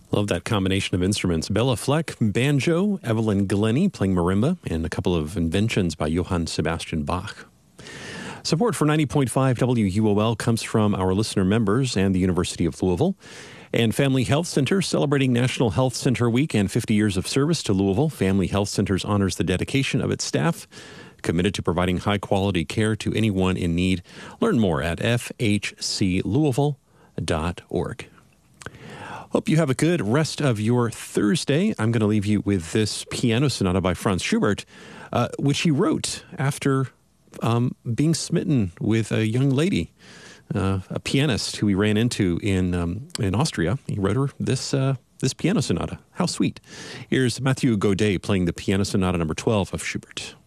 Love that combination of instruments. Bella Fleck, banjo, Evelyn Glennie playing marimba, and a couple of inventions by Johann Sebastian Bach. Support for 90.5 WUOL comes from our listener members and the University of Louisville. And Family Health Center, celebrating National Health Center Week and 50 years of service to Louisville. Family Health Centers honors the dedication of its staff, committed to providing high-quality care to anyone in need. Learn more at fhclouisville.org. Hope you have a good rest of your Thursday. I'm going to leave you with this piano sonata by Franz Schubert, which he wrote after being smitten with a young lady, a pianist who he ran into in Austria. He wrote her this piano sonata. How sweet. Here's Mathieu Godet playing the piano sonata number 12 of Schubert.